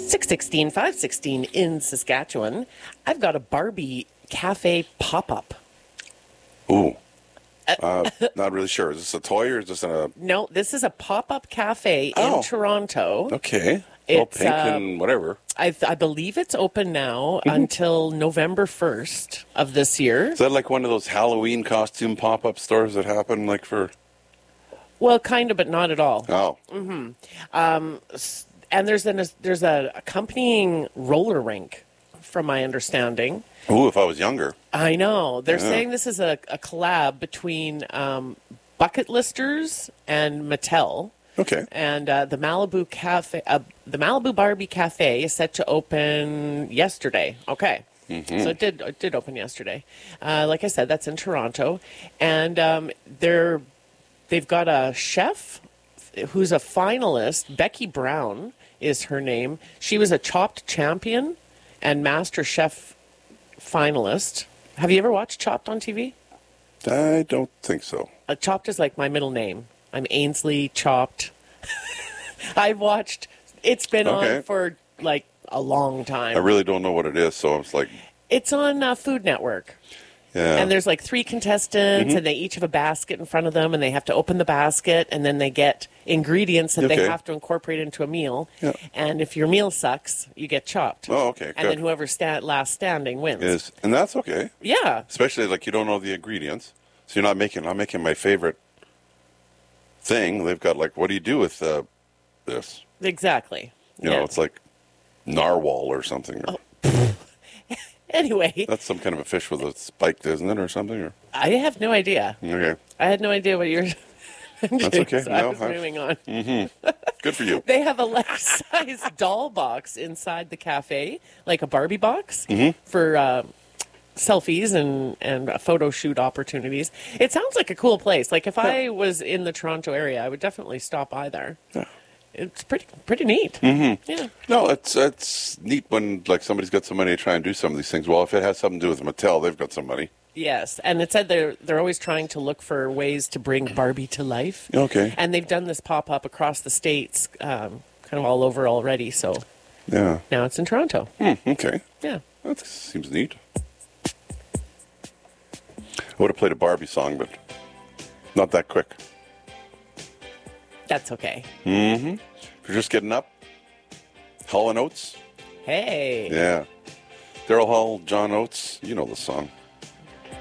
616, 516 in Saskatchewan. I've got a Barbie cafe pop-up. Ooh. Not really sure. Is this a toy or is this a... No, this is a pop-up cafe in Toronto. Okay. All pink and whatever. I believe it's open now until November 1st of this year. Is that like one of those Halloween costume pop-up stores that happen like for... Well, kind of, but not at all. Oh. And there's a accompanying roller rink, from my understanding. Ooh, if I was younger. I know. They're saying this is a collab between Bucket Listers and Mattel. Okay. And the Malibu Cafe, the Malibu Barbie Cafe is set to open yesterday. Okay. Mm-hmm. So it did open yesterday. Like I said, that's in Toronto. And they've got a chef who's a finalist. Becky Brown is her name. She was a Chopped champion and Master Chef finalist. Have you ever watched Chopped on TV? I don't think so. Chopped is like my middle name. I'm Ainsley Chopped. I've watched. It's been on for like a long time. I really don't know what it is, so it's like... It's on Food Network. Yeah. And there's like 3 contestants, and they each have a basket in front of them, and they have to open the basket, and then they get ingredients that they have to incorporate into a meal. Yeah. And if your meal sucks, you get chopped. Oh, okay. And then whoever last standing wins. And that's okay. Yeah. Especially like you don't know the ingredients, so you're not making my favorite thing. They've got like, what do you do with this? Exactly. You know, it's like narwhal or something. Oh. Anyway. That's some kind of a fish with a spike, isn't it, or something? Or? I have no idea. Okay. I had no idea what you're doing. That's okay. So I was moving on. Mm-hmm. Good for you. They have a life-size doll box inside the cafe, like a Barbie box, for selfies and photo shoot opportunities. It sounds like a cool place. Like if I was in the Toronto area, I would definitely stop by there. Yeah. It's pretty neat. Mm-hmm. Yeah. No, it's neat when like somebody's got some money to try and do some of these things. Well, if it has something to do with Mattel, they've got some money. Yes, and it said they're always trying to look for ways to bring Barbie to life. Okay. And they've done this pop-up across the States, kind of all over already, so yeah. Now it's in Toronto. Okay. Yeah. That seems neat. I would have played a Barbie song, but not that quick. That's okay. Mm-hmm. If you're just getting up, Hall & Oates. Hey. Yeah. Daryl Hall, John Oates, you know the song.